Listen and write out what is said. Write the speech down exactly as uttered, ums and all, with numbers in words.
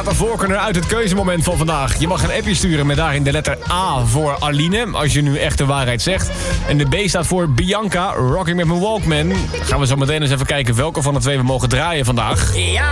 de voorkeur uit het keuzemoment van vandaag. Je mag een appje sturen met daarin de letter A voor Aline, als je nu echt de waarheid zegt. En de B staat voor Bianca, Rocking met mijn Walkman. Gaan we zo meteen eens even kijken welke van de twee we mogen draaien vandaag. Ja.